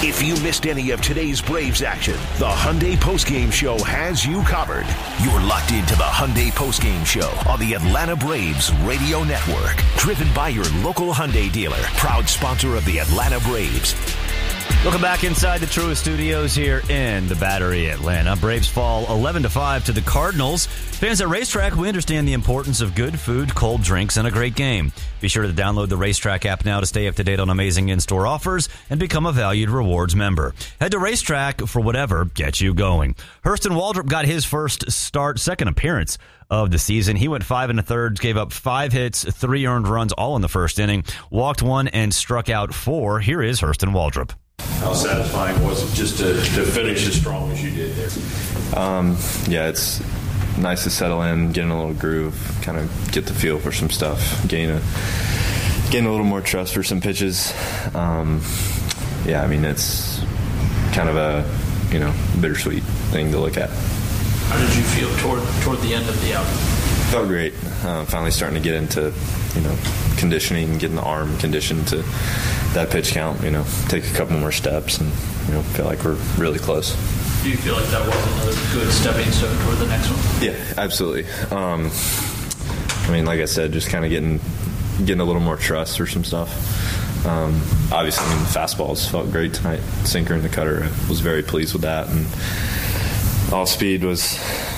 If you missed any of today's Braves action, the Hyundai Postgame Show has you covered. You're locked into the Hyundai Postgame Show on the Atlanta Braves Radio Network. Driven by your local Hyundai dealer, proud sponsor of the Atlanta Braves. Welcome back inside the Truist Studios here in the Battery, Atlanta. Braves fall 11-5 to the Cardinals. Fans at Racetrack, we understand the importance of good food, cold drinks, and a great game. Be sure to download the Racetrack app now to stay up to date on amazing in-store offers and become a valued rewards member. Head to Racetrack for whatever gets you going. Hurston Waldrop got his second appearance of the season. He went 5 1/3, gave up 5 hits, 3 earned runs, all in the first inning, walked 1 and struck out 4. Here is Hurston Waldrop. How satisfying was it just to finish as strong as you did there? Yeah, it's nice to settle in, get in a little groove, kind of get the feel for some stuff, gain a little more trust for some pitches. Yeah, I mean, it's kind of a, bittersweet thing to look at. How did you feel toward the end of the outing? Felt great. Finally starting to get into, conditioning, getting the arm conditioned to that pitch count, take a couple more steps and, feel like we're really close. Do you feel like that was another good stepping stone toward the next one? Yeah, absolutely. Like I said, just kind of getting a little more trust for some stuff. Obviously, the fastballs felt great tonight. Sinker and the cutter, I was very pleased with that. And off speed was,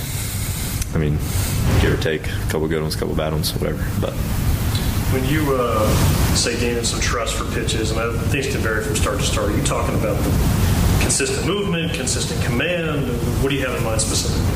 give or take, a couple good ones, a couple bad ones, whatever. But when you say gaining some trust for pitches, and things can vary from start to start, are you talking about the consistent movement, consistent command? What do you have in mind specifically?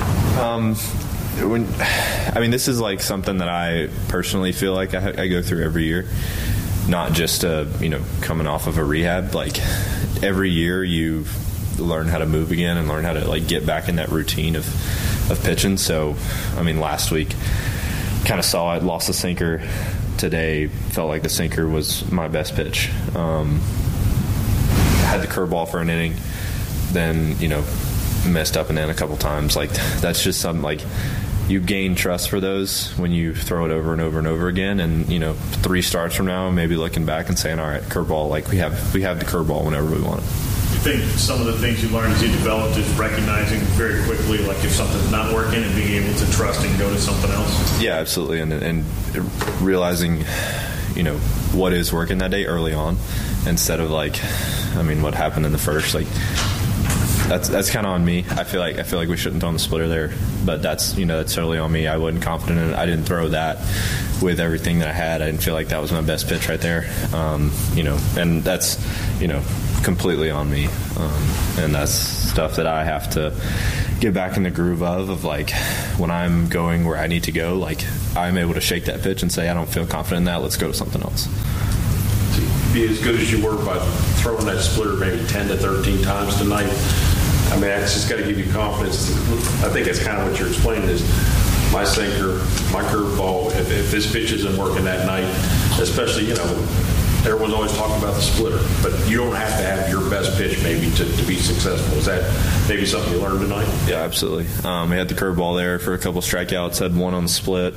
This is like something that I personally feel like I go through every year, not just coming off of a rehab. Like every year you learn how to move again and learn how to get back in that routine of pitching. So last week kind of saw it, lost the sinker. Today felt like the sinker was my best pitch. Had the curveball for an inning, then messed up and in a couple times. That's just something you gain trust for those when you throw it over and over and over again. And 3 starts from now, maybe looking back and saying, all right, curveball, we have the curveball whenever we want it. You think some of the things you learned as you developed is recognizing very quickly, if something's not working and being able to trust and go to something else? Yeah, absolutely. And realizing, what is working that day early on instead of what happened in the first. That's kind of on me. I feel like we shouldn't throw the splitter there, but that's totally on me. I wasn't confident in it. I didn't throw that with everything that I had. I didn't feel like that was my best pitch right there. And that's completely on me. And that's stuff that I have to get back in the groove of when I'm going where I need to go, I'm able to shake that pitch and say, I don't feel confident in that. Let's go to something else. To be as good as you were by throwing that splitter maybe 10 to 13 times tonight, that's just got to give you confidence. I think that's kind of what you're explaining is my sinker, my curveball, if this pitch isn't working that night, especially, everyone's always talking about the splitter, but you don't have to have your best pitch maybe to be successful. Is that maybe something you learned tonight? Yeah, absolutely. We had the curveball there for a couple strikeouts, had 1 on the split.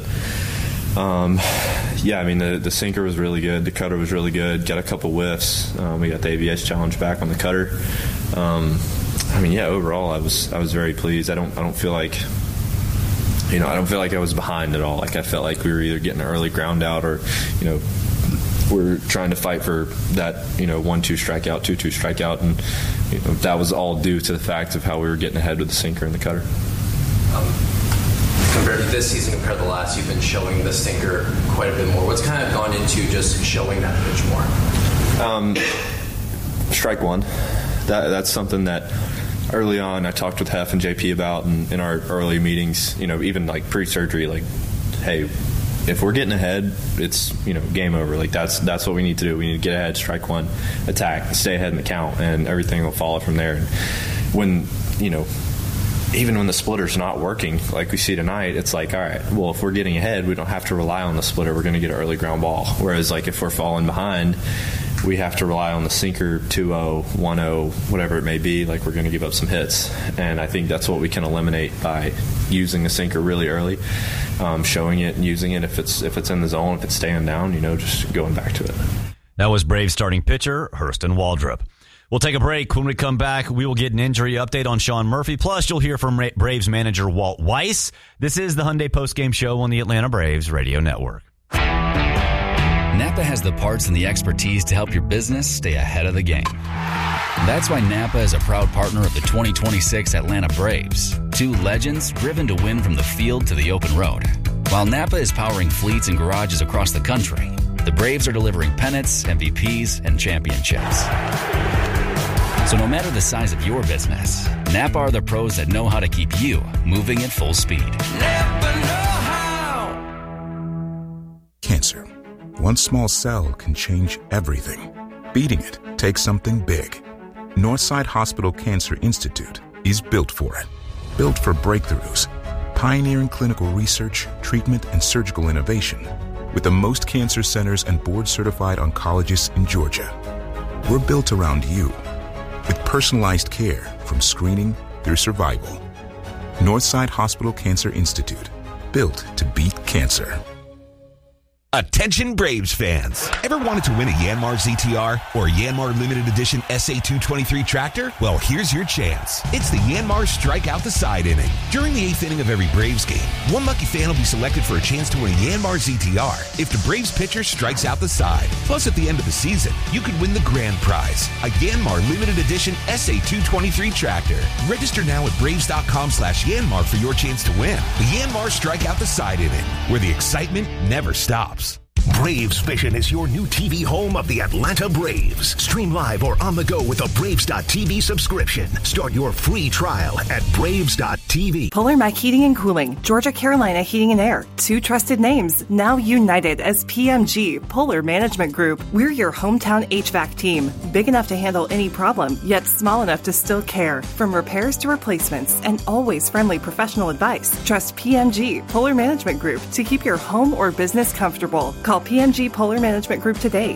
The sinker was really good. The cutter was really good. Got a couple whiffs. We got the ABS challenge back on the cutter. Overall, I was very pleased. I don't feel like I don't feel like I was behind at all. I felt like we were either getting an early ground out or we're trying to fight for that 1-2 strikeout, 2-2 strikeout, and that was all due to the fact of how we were getting ahead with the sinker and the cutter. Compared to this season, compared to last, you've been showing the sinker quite a bit more. What's kind of gone into just showing that pitch more? Strike one. That's something that early on I talked with Hef and JP about in our early meetings, even pre-surgery, hey, if we're getting ahead, it's game over. That's what we need to do. We need to get ahead, strike one, attack, stay ahead in the count, and everything will follow from there. And when even when the splitter's not working, like we see tonight, it's all right, well, if we're getting ahead, we don't have to rely on the splitter. We're going to get an early ground ball. Whereas if we're falling behind, we have to rely on the sinker 2-0, 1-0, whatever it may be. We're going to give up some hits. And I think that's what we can eliminate by using the sinker really early, showing it and using it if it's in the zone, if it's staying down, just going back to it. That was Braves starting pitcher Hurston Waldrop. We'll take a break. When we come back, we will get an injury update on Sean Murphy. Plus, you'll hear from Braves manager Walt Weiss. This is the Hyundai Postgame Show on the Atlanta Braves Radio Network. Napa has the parts and the expertise to help your business stay ahead of the game. That's why Napa is a proud partner of the 2026 Atlanta Braves. Two legends driven to win from the field to the open road. While Napa is powering fleets and garages across the country, the Braves are delivering pennants, MVPs, and championships. So no matter the size of your business, Napa are the pros that know how to keep you moving at full speed. Napa know-how. Cancer. One small cell can change everything. Beating it takes something big. Northside Hospital Cancer Institute is built for it. Built for breakthroughs, pioneering clinical research, treatment, and surgical innovation, with the most cancer centers and board-certified oncologists in Georgia. We're built around you, with personalized care from screening through survival. Northside Hospital Cancer Institute, built to beat cancer. Attention Braves fans. Ever wanted to win a Yanmar ZTR or Yanmar Limited Edition SA223 tractor? Well, here's your chance. It's the Yanmar Strike Out the Side inning. During the 8th inning of every Braves game, one lucky fan will be selected for a chance to win a Yanmar ZTR if the Braves pitcher strikes out the side. Plus, at the end of the season, you could win the grand prize, a Yanmar Limited Edition SA223 tractor. Register now at Braves.com/Yanmar for your chance to win. The Yanmar Strike Out the Side inning, where the excitement never stops. Braves Vision is your new TV home of the Atlanta Braves. Stream live or on the go with a Braves.TV subscription. Start your free trial at Braves.TV. Polar Mac Heating and Cooling, Georgia Carolina Heating and Air. Two trusted names, now united as PMG, Polar Management Group. We're your hometown HVAC team. Big enough to handle any problem, yet small enough to still care. From repairs to replacements and always friendly professional advice. Trust PMG, Polar Management Group to keep your home or business comfortable. Call PMG Polar Management Group today,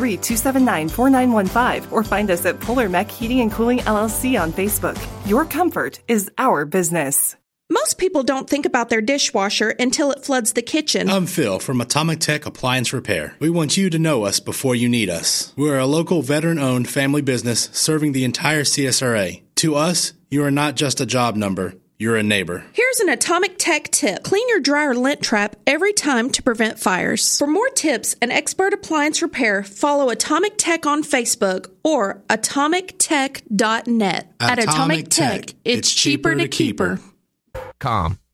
803-279-4915, or find us at Polar Mech Heating and Cooling LLC on Facebook. Your comfort is our business. Most people don't think about their dishwasher until it floods the kitchen. I'm Phil from Atomic Tech Appliance Repair. We want you to know us before you need us. We're a local veteran-owned family business serving the entire CSRA. To us, you are not just a job number. You're a neighbor. Here's an Atomic Tech tip. Clean your dryer lint trap every time to prevent fires. For more tips and expert appliance repair, follow Atomic Tech on Facebook or atomictech.net. At Atomic Tech, it's cheaper to keep her.